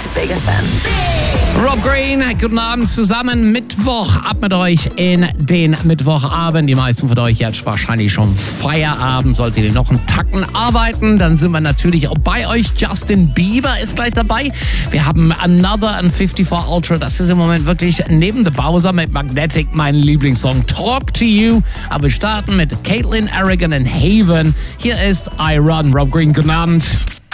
Big FM. Rob Green, guten Abend zusammen. Mittwoch, ab mit euch in den Mittwochabend. Die meisten von euch jetzt wahrscheinlich schon Feierabend. Solltet ihr noch einen Tacken arbeiten, dann sind wir natürlich auch bei euch. Justin Bieber ist gleich dabei. Wir haben Another and 54 Ultra. Das ist im Moment wirklich neben The Bowser mit Magnetic mein Lieblingssong Talk to You. Aber wir starten mit Caitlin Arrogant and Haven. Hier ist I Run. Rob Green, guten Abend.